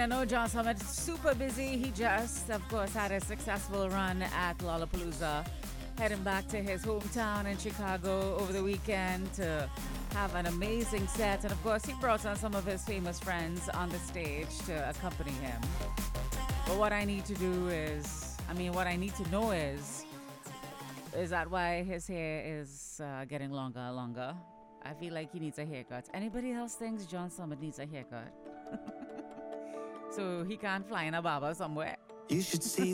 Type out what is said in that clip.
I know John Summit super busy. He just, of course, had a successful run at Lollapalooza, heading back to his hometown in Chicago over the weekend to have an amazing set. And of course, he brought on some of his famous friends on the stage to accompany him. But what I need to do is, what I need to know is that why his hair is getting longer and longer? I feel like he needs a haircut. Anybody else thinks John Summit needs a haircut? So he can't fly in a barber somewhere? You should see